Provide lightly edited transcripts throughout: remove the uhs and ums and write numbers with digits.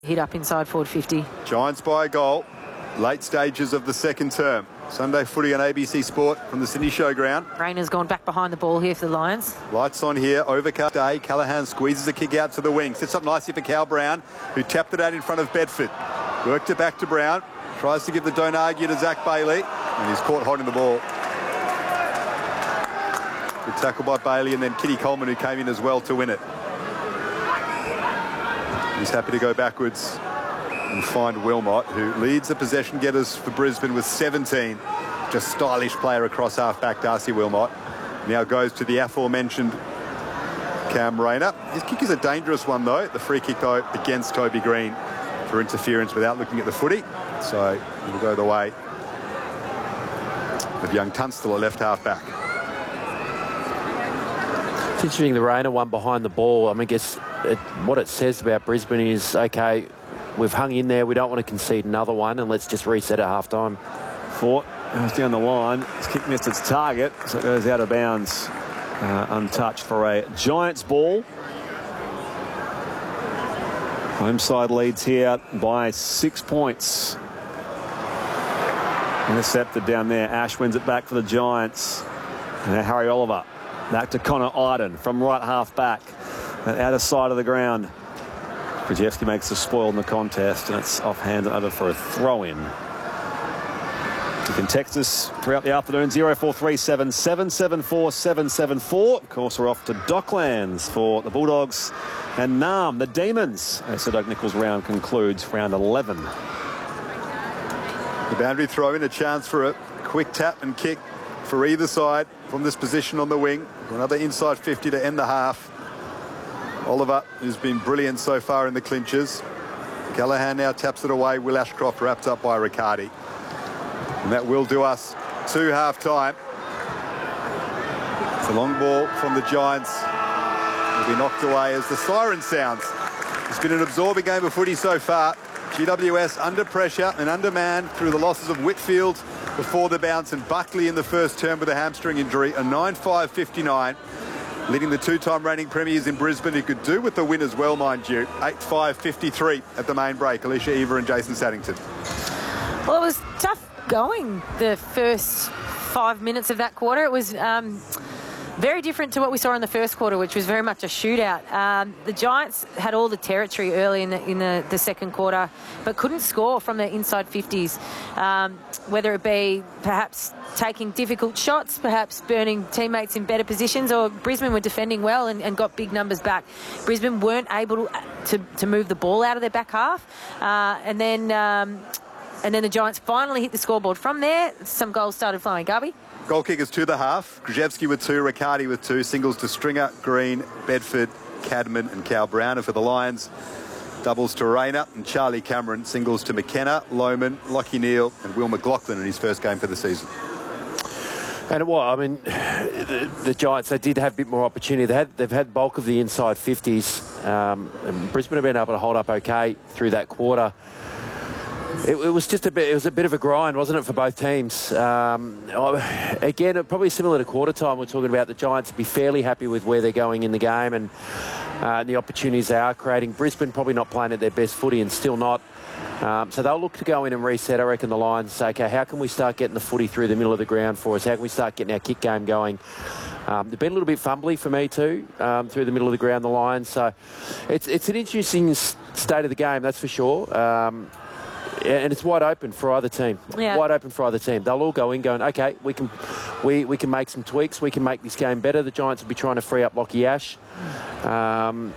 hit up inside forward 50. Giants by a goal. Late stages of the second term. Sunday footy on ABC Sport from the Sydney Showground. Rayner's gone back behind the ball here for the Lions. Lights on here, overcast day. Callaghan squeezes a kick out to the wing. Sets up nicely for Cal Brown, who tapped it out in front of Bedford. Worked it back to Brown. Tries to give the don't argue to Zach Bailey. And he's caught holding the ball. Good tackle by Bailey, and then Kitty Coleman, who came in as well to win it. He's happy to go backwards and find Wilmot, who leads the possession getters for Brisbane with 17. Just stylish player across half-back, Darcy Wilmot. Now goes to the aforementioned Cam Rayner. His kick is a dangerous one, though. The free kick, though, against Toby Green for interference without looking at the footy. So it'll go the way of young Tunstall at left half-back. It's interesting the Rayner one behind the ball. I mean, I guess what it says about Brisbane is, OK, we've hung in there. We don't want to concede another one, and let's just reset at half-time. Fort goes down the line. His kick missed its target, so it goes out of bounds, untouched for a Giants ball. Home side leads here by 6 points. Intercepted down there. Ash wins it back for the Giants. And now Harry Oliver. Back to Connor Iden from right half back. And outer side of the ground. Krzyzewski makes the spoil in the contest, and it's offhand over for a throw-in. You can text us throughout the afternoon, 0437 774 774. Of course, we're off to Docklands for the Bulldogs and Nam, the Demons. As the Doug Nichols round concludes round 11. The boundary throw in, a chance for a quick tap and kick for either side from this position on the wing. Another inside 50 to end the half. Oliver, who's been brilliant so far in the clinches. Callaghan now taps it away. Will Ashcroft wrapped up by Riccardi. And that will do us to half-time. It's a long ball from the Giants. Will be knocked away as the siren sounds. It's been an absorbing game of footy so far. GWS under pressure and undermanned through the losses of Whitfield before the bounce and Buckley in the first term with a hamstring injury. A 9-5-59. Leading the two-time reigning premiers in Brisbane, who could do with the win as well, mind you. 8-5-53 at the main break. Alicia Eva and Jason Saddington. Well, it was tough going the first 5 minutes of that quarter. It was very different to what we saw in the first quarter, which was very much a shootout. The Giants had all the territory early in the second quarter, but couldn't score from the inside 50s, whether it be perhaps taking difficult shots, perhaps burning teammates in better positions, or Brisbane were defending well and got big numbers back. Brisbane weren't able to move the ball out of their back half, and then the Giants finally hit the scoreboard. From there, some goals started flowing. Garby? Goal kickers to the half. Krzyzewski with 2, Riccardi with 2. Singles to Stringer, Green, Bedford, Cadman and Cal Brown. And for the Lions, doubles to Rayner and Charlie Cameron. Singles to McKenna, Lohman, Lockie Neal and Will McLaughlin in his first game for the season. And I mean, the Giants, they did have a bit more opportunity. They've had bulk of the inside 50s. And Brisbane have been able to hold up okay through that quarter. It was just a bit. It was a bit of a grind, wasn't it, for both teams? Again, probably similar to quarter time. We're talking about the Giants be fairly happy with where they're going in the game and the opportunities they are creating. Brisbane probably not playing at their best footy and still not. So they'll look to go in and reset. I reckon the Lions say, okay, how can we start getting the footy through the middle of the ground for us? How can we start getting our kick game going? They've been a little bit fumbly for me too, through the middle of the ground, the Lions. So it's an interesting state of the game, that's for sure. And it's wide open for either team. Yeah. Wide open for either team. They'll all go in going, okay, we can make some tweaks. We can make this game better. The Giants will be trying to free up Lockie Ash. And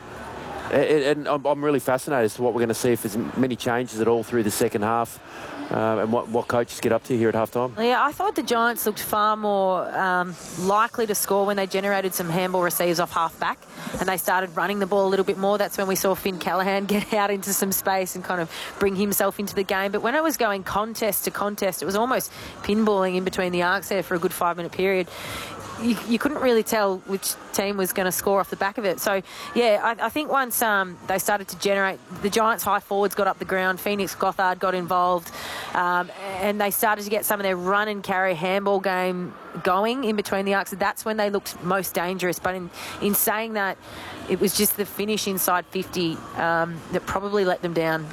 I'm really fascinated as to what we're going to see, if there's many changes at all through the second half, and what coaches get up to here at halftime. Yeah, I thought the Giants looked far more likely to score when they generated some handball receives off half-back and they started running the ball a little bit more. That's when we saw Finn Callaghan get out into some space and kind of bring himself into the game. But when it was going contest to contest, it was almost pinballing in between the arcs there for a good 5-minute period. You couldn't really tell which team was going to score off the back of it. So, yeah, I think once they started to generate, the Giants' high forwards got up the ground, Phoenix Gothard got involved, and they started to get some of their run and carry handball game going in between the arcs. That's when they looked most dangerous. But in saying that, it was just the finish inside 50 that probably let them down.